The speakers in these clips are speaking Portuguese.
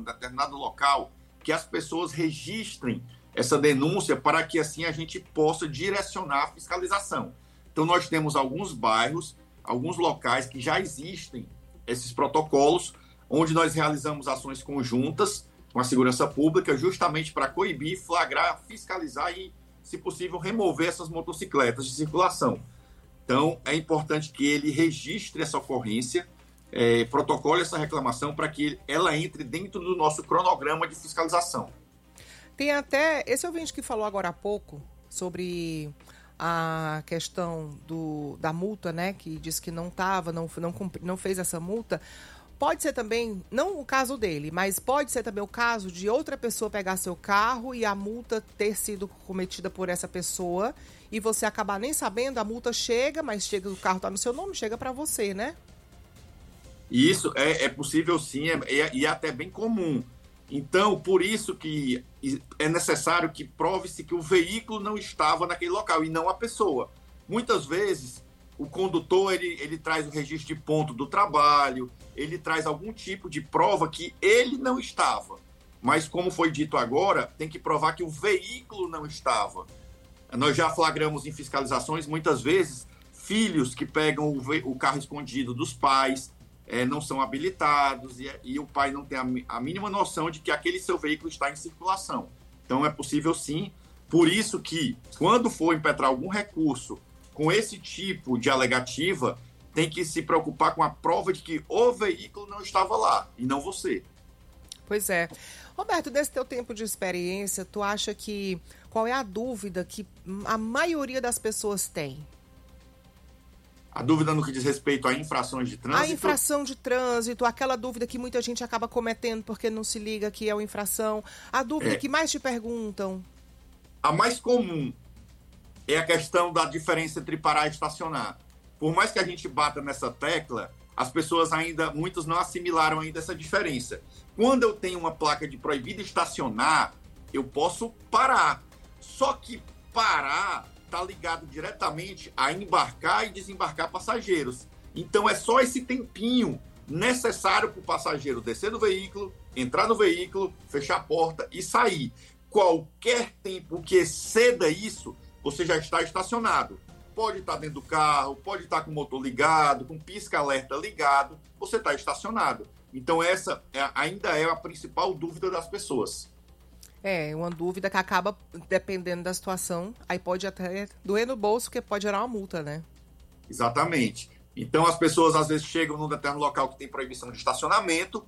determinado local, que as pessoas registrem essa denúncia para que assim a gente possa direcionar a fiscalização. Então nós temos alguns bairros, alguns locais que já existem esses protocolos, onde nós realizamos ações conjuntas com a segurança pública, justamente para coibir, flagrar, fiscalizar e, se possível, remover essas motocicletas de circulação. Então, é importante que ele registre essa ocorrência, protocole essa reclamação para que ela entre dentro do nosso cronograma de fiscalização. Tem até esse ouvinte que falou agora há pouco sobre a questão da multa, né? Que disse que não fez essa multa. Pode ser também, não o caso dele, mas pode ser também o caso de outra pessoa pegar seu carro e a multa ter sido cometida por essa pessoa e você acabar nem sabendo, a multa chega, mas o carro está no seu nome, chega para você, né? Isso é possível sim, e é até bem comum. Então, por isso que é necessário que prove-se que o veículo não estava naquele local e não a pessoa. Muitas vezes, o condutor ele traz o registro de ponto do trabalho, ele traz algum tipo de prova que ele não estava. Mas, como foi dito agora, tem que provar que o veículo não estava. Nós já flagramos em fiscalizações, muitas vezes, filhos que pegam o carro escondido dos pais, não são habilitados e o pai não tem a mínima noção de que aquele seu veículo está em circulação. Então, é possível sim. Por isso que, quando for impetrar algum recurso com esse tipo de alegativa, tem que se preocupar com a prova de que o veículo não estava lá e não você. Pois é. Roberto, desse teu tempo de experiência, tu acha que qual é a dúvida que a maioria das pessoas tem? A dúvida no que diz respeito a infrações de trânsito? A infração de trânsito, aquela dúvida que muita gente acaba cometendo porque não se liga que é uma infração. A dúvida que mais te perguntam? A mais comum é a questão da diferença entre parar e estacionar. Por mais que a gente bata nessa tecla, as pessoas muitos não assimilaram ainda essa diferença. Quando eu tenho uma placa de proibido estacionar, eu posso parar. Só que parar está ligado diretamente a embarcar e desembarcar passageiros. Então é só esse tempinho necessário para o passageiro descer do veículo, entrar no veículo, fechar a porta e sair. Qualquer tempo que exceda isso, você já está estacionado. Pode estar dentro do carro, pode estar com o motor ligado, com pisca-alerta ligado, você está estacionado. Então essa ainda é a principal dúvida das pessoas. É, uma dúvida que acaba, dependendo da situação, aí pode até doer no bolso, porque pode gerar uma multa, né? Exatamente. Então as pessoas às vezes chegam num determinado local que tem proibição de estacionamento,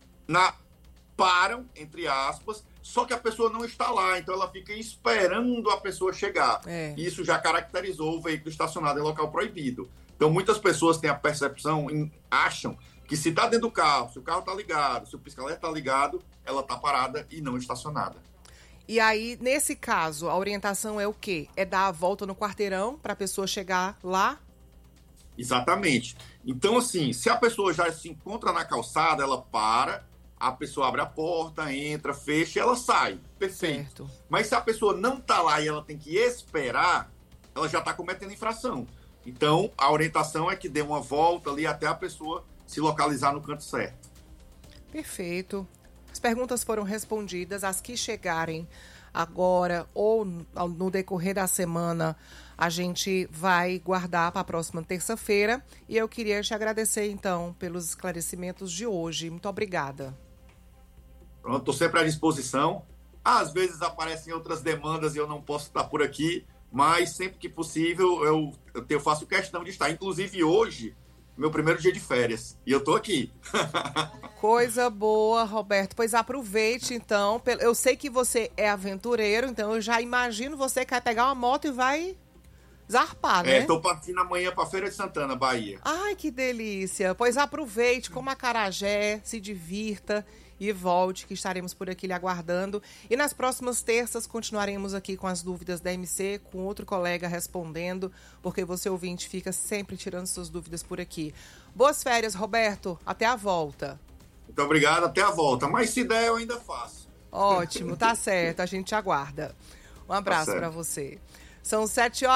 param, entre aspas, só que a pessoa não está lá, então ela fica esperando a pessoa chegar. Isso já caracterizou o veículo estacionado em local proibido. Então muitas pessoas têm a percepção, acham que se está dentro do carro, se o carro está ligado, se o pisca-alerta está ligado, ela está parada e não estacionada. E aí, nesse caso, a orientação é o quê? É dar a volta no quarteirão para a pessoa chegar lá? Exatamente. Então, assim, se a pessoa já se encontra na calçada, ela para, a pessoa abre a porta, entra, fecha e ela sai. Perfeito. Certo. Mas se a pessoa não está lá e ela tem que esperar, ela já está cometendo infração. Então, a orientação é que dê uma volta ali até a pessoa se localizar no canto certo. Perfeito. As perguntas foram respondidas. As que chegarem agora ou no decorrer da semana, a gente vai guardar para a próxima terça-feira. E eu queria te agradecer, então, pelos esclarecimentos de hoje. Muito obrigada. Pronto, estou sempre à disposição. Às vezes aparecem outras demandas e eu não posso estar por aqui, mas sempre que possível eu faço questão de estar. Inclusive hoje, meu primeiro dia de férias. E eu tô aqui. Coisa boa, Roberto. Pois aproveite, então. Eu sei que você é aventureiro, então eu já imagino você que vai pegar uma moto e vai zarpar, né? Tô partindo amanhã pra Feira de Santana, Bahia. Ai, que delícia. Pois aproveite, coma acarajé, se divirta e volte, que estaremos por aqui lhe aguardando. E nas próximas terças continuaremos aqui com as dúvidas da MC, com outro colega respondendo, porque você, ouvinte, fica sempre tirando suas dúvidas por aqui. Boas férias, Roberto. Até a volta. Muito obrigado, até a volta. Mas se der, eu ainda faço. Ótimo, tá certo. A gente aguarda. Um abraço para você. São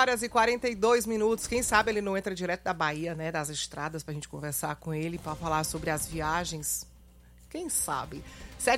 7h42. Quem sabe ele não entra direto da Bahia, né, das estradas, pra gente conversar com ele, para falar sobre as viagens. Quem sabe?